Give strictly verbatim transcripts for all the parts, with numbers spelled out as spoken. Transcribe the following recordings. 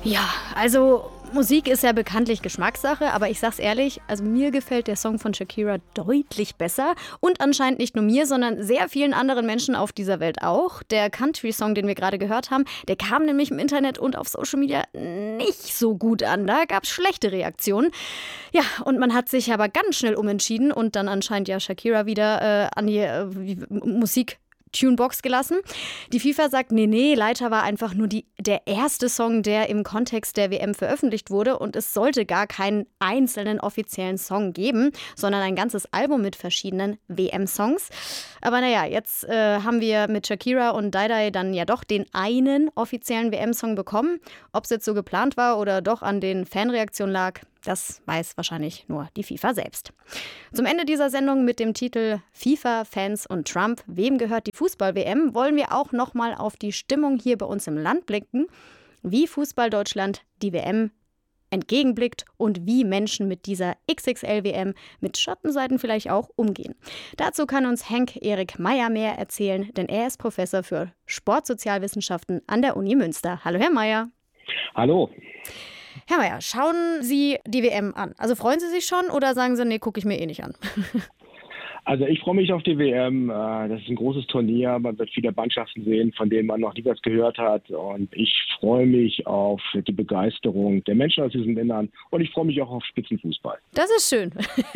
Ja, also Musik ist ja bekanntlich Geschmackssache, aber ich sag's ehrlich, also mir gefällt der Song von Shakira deutlich besser. Und anscheinend nicht nur mir, sondern sehr vielen anderen Menschen auf dieser Welt auch. Der Country-Song, den wir gerade gehört haben, der kam nämlich im Internet und auf Social Media nicht so gut an. Da gab's schlechte Reaktionen. Ja, und man hat sich aber ganz schnell umentschieden und dann anscheinend ja Shakira wieder äh, an die äh, Musik Tunebox gelassen. Die FIFA sagt, nee, nee, Leiter war einfach nur die, der erste Song, der im Kontext der W M veröffentlicht wurde und es sollte gar keinen einzelnen offiziellen Song geben, sondern ein ganzes Album mit verschiedenen W M-Songs. Aber naja, jetzt äh, haben wir mit Shakira und Daidai dann ja doch den einen offiziellen W M-Song bekommen. Ob es jetzt so geplant war oder doch an den Fanreaktionen lag, das weiß wahrscheinlich nur die FIFA selbst. Zum Ende dieser Sendung mit dem Titel FIFA, Fans und Trump, wem gehört die Fußball-W M, wollen wir auch noch mal auf die Stimmung hier bei uns im Land blicken, wie Fußball Deutschland die W M entgegenblickt und wie Menschen mit dieser X X L W M mit Schattenseiten vielleicht auch umgehen. Dazu kann uns Henk-Erik Meyer mehr erzählen, denn er ist Professor für Sportsozialwissenschaften an der Uni Münster. Hallo, Herr Meyer. Hallo. Herr Meyer, schauen Sie die W M an? Also freuen Sie sich schon oder sagen Sie, nee, gucke ich mir eh nicht an? Also ich freue mich auf die W M. Das ist ein großes Turnier. Man wird viele Mannschaften sehen, von denen man noch nie was gehört hat. Und ich freue mich auf die Begeisterung der Menschen aus diesen Ländern. Und ich freue mich auch auf Spitzenfußball. Das ist schön.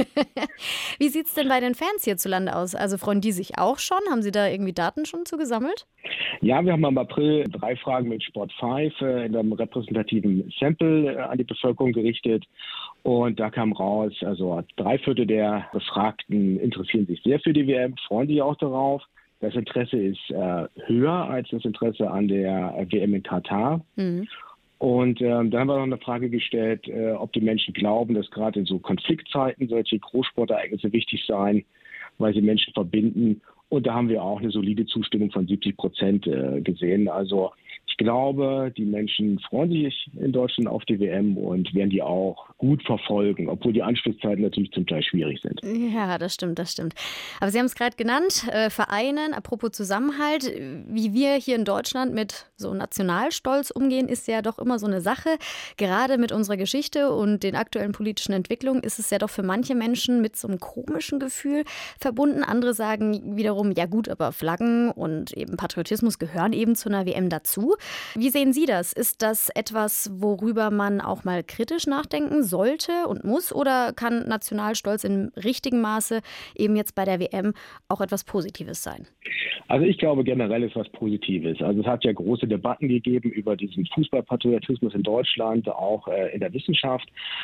Wie sieht es denn bei den Fans hierzulande aus? Also freuen die sich auch schon? Haben Sie da irgendwie Daten schon zu gesammelt? Ja, wir haben im April drei Fragen mit Sport fünf in einem repräsentativen Sample an die Bevölkerung gerichtet. Und da kam raus, also drei Viertel der Befragten interessieren sich sehr für die W M, freuen sich auch darauf. Das Interesse ist äh, höher als das Interesse an der W M in Katar. Mhm. Und ähm, da haben wir noch eine Frage gestellt, äh, ob die Menschen glauben, dass gerade in so Konfliktzeiten solche Großsportereignisse wichtig seien, weil sie Menschen verbinden. Und da haben wir auch eine solide Zustimmung von siebzig Prozent äh, gesehen. Also ich glaube, die Menschen freuen sich in Deutschland auf die W M und werden die auch gut verfolgen, obwohl die Anschlusszeiten natürlich zum Teil schwierig sind. Ja, das stimmt, das stimmt. Aber Sie haben es gerade genannt, äh, Vereinen, apropos Zusammenhalt. Wie wir hier in Deutschland mit so Nationalstolz umgehen, ist ja doch immer so eine Sache. Gerade mit unserer Geschichte und den aktuellen politischen Entwicklungen ist es ja doch für manche Menschen mit so einem komischen Gefühl verbunden. Andere sagen wiederum, ja gut, aber Flaggen und eben Patriotismus gehören eben zu einer W M dazu. Wie sehen Sie das? Ist das etwas, worüber man auch mal kritisch nachdenken sollte und muss? Oder kann Nationalstolz im richtigen Maße eben jetzt bei der W M auch etwas Positives sein? Also ich glaube generell ist was Positives. Also es hat ja große Debatten gegeben über diesen Fußballpatriotismus in Deutschland, auch äh, in der Wissenschaft.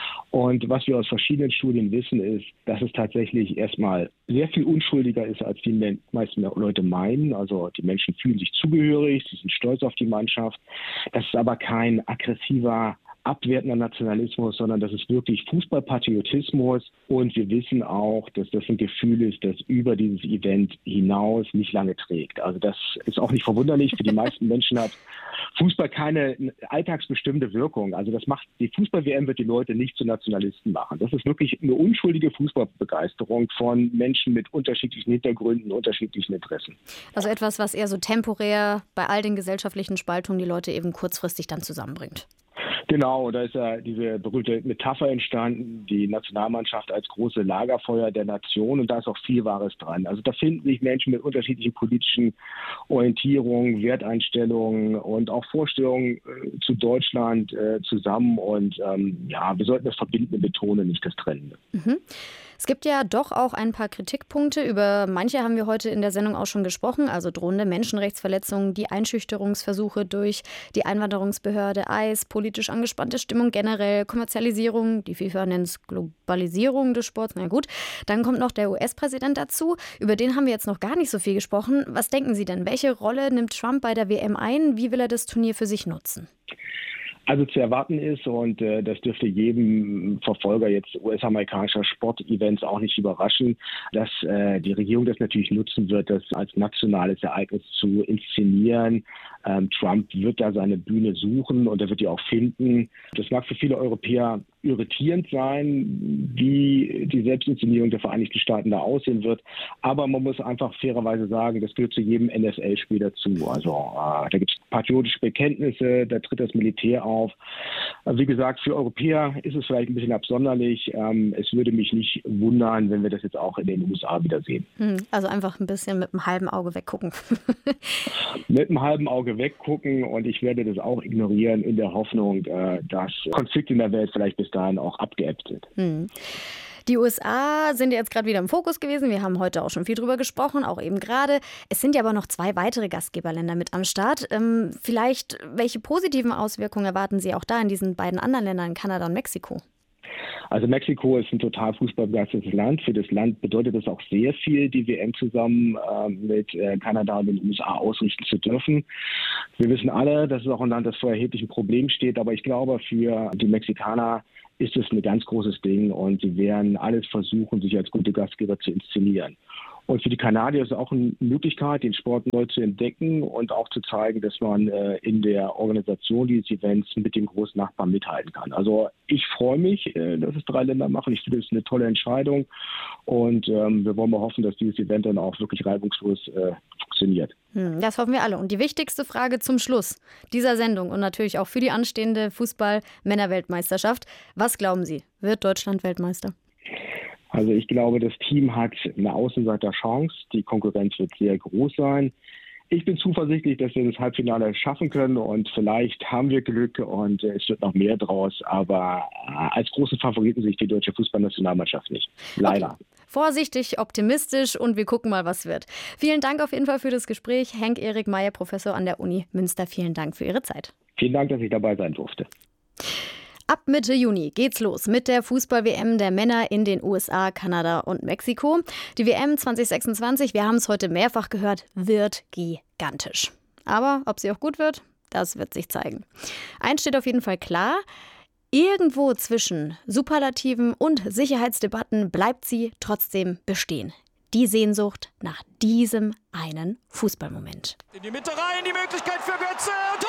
Und was wir aus verschiedenen Studien wissen, ist, dass es tatsächlich erstmal sehr viel unschuldiger ist, als die meisten Leute meinen. Also die Menschen fühlen sich zugehörig, sie sind stolz auf die Mannschaft. Das ist aber kein aggressiver, abwertender Nationalismus, sondern das ist wirklich Fußballpatriotismus. Und wir wissen auch, dass das ein Gefühl ist, das über dieses Event hinaus nicht lange trägt. Also das ist auch nicht verwunderlich. Für die meisten Menschen hat Fußball keine alltagsbestimmte Wirkung. Also das macht, die Fußball-W M wird die Leute nicht zu Nationalisten machen. Das ist wirklich eine unschuldige Fußballbegeisterung von Menschen mit unterschiedlichen Hintergründen, unterschiedlichen Interessen. Also etwas, was eher so temporär bei all den gesellschaftlichen Spaltungen die Leute eben kurzfristig dann zusammenbringt. Genau, da ist ja diese berühmte Metapher entstanden, die Nationalmannschaft als große Lagerfeuer der Nation, und da ist auch viel Wahres dran. Also da finden sich Menschen mit unterschiedlichen politischen Orientierungen, Werteinstellungen und auch Vorstellungen äh, zu Deutschland äh, zusammen, und ähm, ja, wir sollten das Verbindende betonen, nicht das Trennende. Mhm. Es gibt ja doch auch ein paar Kritikpunkte. Über manche haben wir heute in der Sendung auch schon gesprochen. Also drohende Menschenrechtsverletzungen, die Einschüchterungsversuche durch die Einwanderungsbehörde I C E, politisch angespannte Stimmung generell, Kommerzialisierung, die FIFA nennt es Globalisierung des Sports. Na gut, dann kommt noch der U S-Präsident dazu. Über den haben wir jetzt noch gar nicht so viel gesprochen. Was denken Sie denn? Welche Rolle nimmt Trump bei der W M ein? Wie will er das Turnier für sich nutzen? Also zu erwarten ist, und äh, das dürfte jedem Verfolger jetzt U S-amerikanischer Sportevents auch nicht überraschen, dass äh, die Regierung das natürlich nutzen wird, das als nationales Ereignis zu inszenieren. Ähm, Trump wird da seine Bühne suchen und er wird die auch finden. Das mag für viele Europäer irritierend sein, wie die Selbstinszenierung der Vereinigten Staaten da aussehen wird. Aber man muss einfach fairerweise sagen, das gehört zu jedem N F L-Spiel dazu. Also äh, da gibt es patriotische Bekenntnisse, da tritt das Militär auf. Äh, wie gesagt, für Europäer ist es vielleicht ein bisschen absonderlich. Ähm, es würde mich nicht wundern, wenn wir das jetzt auch in den U S A wieder sehen. Also einfach ein bisschen mit einem halben Auge weggucken. Mit einem halben Auge weggucken, und ich werde das auch ignorieren in der Hoffnung, äh, dass Konflikte in der Welt vielleicht bis dahin auch abgeebbt sind. Hm. Die U S A sind jetzt gerade wieder im Fokus gewesen. Wir haben heute auch schon viel drüber gesprochen, auch eben gerade. Es sind ja aber noch zwei weitere Gastgeberländer mit am Start. Ähm, vielleicht, welche positiven Auswirkungen erwarten Sie auch da in diesen beiden anderen Ländern, Kanada und Mexiko? Also Mexiko ist ein total fußballbegeistertes Land. Für das Land bedeutet es auch sehr viel, die W M zusammen äh, mit äh, Kanada und den U S A ausrichten zu dürfen. Wir wissen alle, dass es auch ein Land, das vor erheblichen Problemen steht. Aber ich glaube, für die Mexikaner ist es ein ganz großes Ding, und sie werden alles versuchen, sich als gute Gastgeber zu inszenieren. Und für die Kanadier ist es auch eine Möglichkeit, den Sport neu zu entdecken und auch zu zeigen, dass man äh, in der Organisation dieses Events mit dem großen Nachbarn mithalten kann. Also ich freue mich, äh, dass es drei Länder machen. Ich finde, es ist eine tolle Entscheidung, und ähm, wir wollen mal hoffen, dass dieses Event dann auch wirklich reibungslos äh, funktioniert. Hm, das hoffen wir alle. Und die wichtigste Frage zum Schluss dieser Sendung und natürlich auch für die anstehende Fußball-Männer-Weltmeisterschaft. Was glauben Sie, wird Deutschland Weltmeister? Also ich glaube, das Team hat eine Außenseiter-Chance. Die Konkurrenz wird sehr groß sein. Ich bin zuversichtlich, dass wir das Halbfinale schaffen können, und vielleicht haben wir Glück und es wird noch mehr draus. Aber als große Favoriten sehe ich die deutsche Fußballnationalmannschaft nicht. Leider. Okay. Vorsichtig, optimistisch, und wir gucken mal, was wird. Vielen Dank auf jeden Fall für das Gespräch. Henk-Erik Meyer, Professor an der Uni Münster. Vielen Dank für Ihre Zeit. Vielen Dank, dass ich dabei sein durfte. Ab Mitte Juni geht's los mit der Fußball-W M der Männer in den U S A, Kanada und Mexiko. Die W M zwanzig sechsundzwanzig, wir haben es heute mehrfach gehört, wird gigantisch. Aber ob sie auch gut wird, das wird sich zeigen. Eins steht auf jeden Fall klar: Irgendwo zwischen Superlativen und Sicherheitsdebatten bleibt sie trotzdem bestehen. Die Sehnsucht nach diesem einen Fußballmoment. In die Mitte rein, die Möglichkeit für Götze. Tor!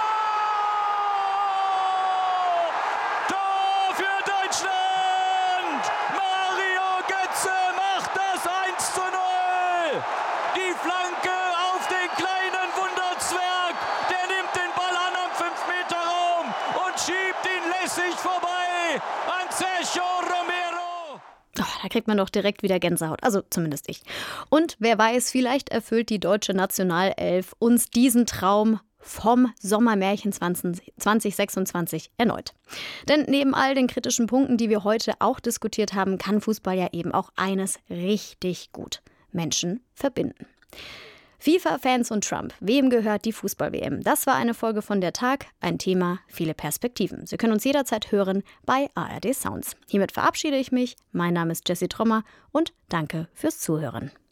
Oh, da kriegt man doch direkt wieder Gänsehaut, also zumindest ich. Und wer weiß, vielleicht erfüllt die deutsche Nationalelf uns diesen Traum vom Sommermärchen zwanzig sechsundzwanzig erneut. Denn neben all den kritischen Punkten, die wir heute auch diskutiert haben, kann Fußball ja eben auch eines richtig gut: Menschen verbinden. FIFA, Fans und Trump. Wem gehört die Fußball-W M? Das war eine Folge von Der Tag, ein Thema, viele Perspektiven. Sie können uns jederzeit hören bei A R D Sounds. Hiermit verabschiede ich mich. Mein Name ist Jessie Trommer und danke fürs Zuhören.